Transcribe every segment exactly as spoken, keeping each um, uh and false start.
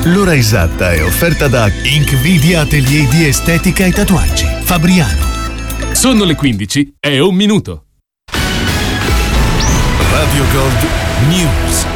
L'ora esatta è offerta da Inkvidia Atelier di Estetica e Tatuaggi, Fabriano. Sono le quindici e un minuto. Radio Gold News.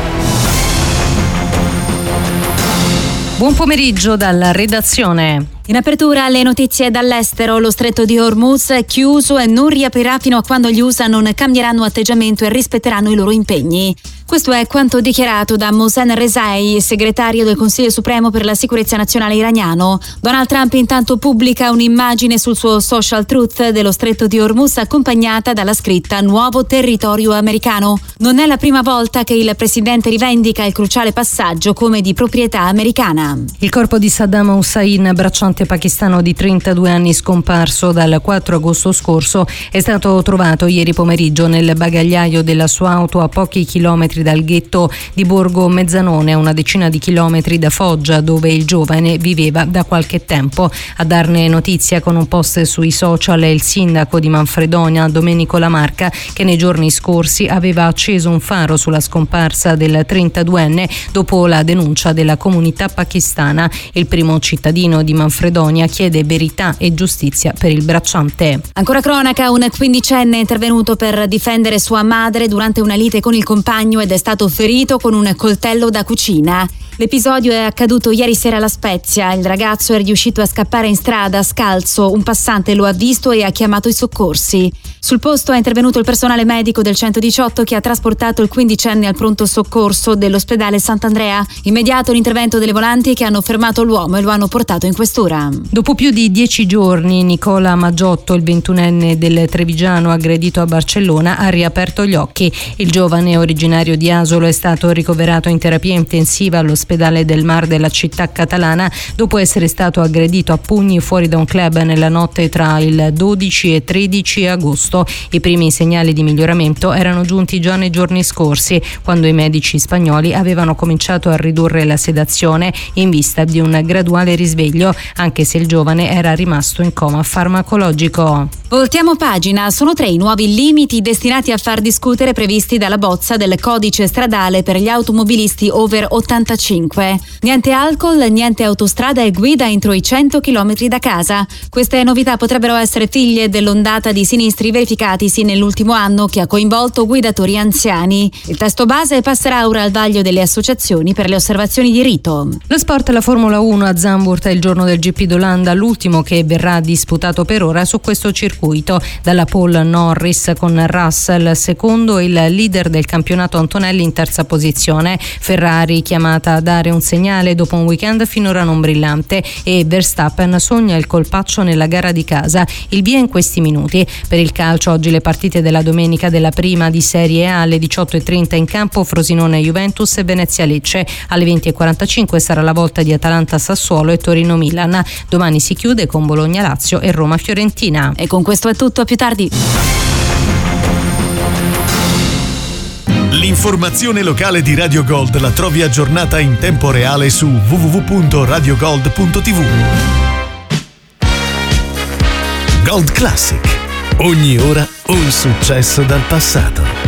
Buon pomeriggio dalla redazione. In apertura le notizie dall'estero, lo stretto di Hormuz è chiuso e non riaprirà fino a quando gli U S A non cambieranno atteggiamento e rispetteranno i loro impegni. Questo è quanto dichiarato da Mohsen Rezai, segretario del Consiglio Supremo per la Sicurezza Nazionale iraniano. Donald Trump intanto pubblica un'immagine sul suo social truth dello stretto di Hormuz accompagnata dalla scritta "Nuovo territorio americano". Non è la prima volta che il presidente rivendica il cruciale passaggio come di proprietà americana. Il corpo di Saddam Hussein, bracciante pakistano di trentadue anni scomparso dal quattro agosto scorso, è stato trovato ieri pomeriggio nel bagagliaio della sua auto a pochi chilometri dal ghetto di Borgo Mezzanone, a una decina di chilometri da Foggia, dove il giovane viveva da qualche tempo. A darne notizia con un post sui social è il sindaco di Manfredonia, Domenico Lamarca, che nei giorni scorsi aveva acceso un faro sulla scomparsa del trentaduenne dopo la denuncia della comunità pakistana. Il primo cittadino di Manfredonia chiede verità e giustizia per il bracciante. Ancora cronaca, un quindicenne è intervenuto per difendere sua madre durante una lite con il compagno ed è stato ferito con un coltello da cucina. L'episodio è accaduto ieri sera a La Spezia. Il ragazzo è riuscito a scappare in strada scalzo. Un passante lo ha visto e ha chiamato i soccorsi. Sul posto è intervenuto il personale medico del centodiciotto che ha trasportato il quindicenne al pronto soccorso dell'ospedale Sant'Andrea. Immediato l'intervento delle volanti che hanno fermato l'uomo e lo hanno portato in questura. Dopo più di dieci giorni, Nicola Maggiotto, il ventunenne del Trevigiano aggredito a Barcellona, ha riaperto gli occhi. Il giovane originario di Asolo è stato ricoverato in terapia intensiva all'ospedale del Mar della città catalana dopo essere stato aggredito a pugni fuori da un club nella notte tra il dodici e tredici agosto. I primi segnali di miglioramento erano giunti già nei giorni scorsi, quando i medici spagnoli avevano cominciato a ridurre la sedazione in vista di un graduale risveglio, anche se il giovane era rimasto in coma farmacologico. Voltiamo pagina. Sono tre i nuovi limiti destinati a far discutere previsti dalla bozza del codice stradale per gli automobilisti over ottantacinque. Niente alcol, niente autostrada e guida entro i cento chilometri da casa. Queste novità potrebbero essere figlie dell'ondata di sinistri verificatisi nell'ultimo anno che ha coinvolto guidatori anziani. Il testo base passerà ora al vaglio delle associazioni per le osservazioni di rito. Lo sport, la Formula uno a Zandvoort è il giorno del G P d'Olanda, l'ultimo che verrà disputato per ora su questo circuito. Dalla pole Norris con Russell secondo, il leader del campionato Antonelli in terza posizione. Ferrari chiamata a dare un segnale dopo un weekend finora non brillante e Verstappen sogna il colpaccio nella gara di casa. Il via in questi minuti. Per il calcio oggi le partite della domenica della prima di Serie A alle diciotto e trenta in campo Frosinone Juventus e Venezia Lecce. Alle venti e quarantacinque sarà la volta di Atalanta Sassuolo e Torino Milan. Domani si chiude con Bologna Lazio e Roma Fiorentina. E con questo è tutto, a più tardi. L'informazione locale di Radio Gold la trovi aggiornata in tempo reale su w w w punto radio gold punto t v. Gold Classic. Ogni ora un successo dal passato.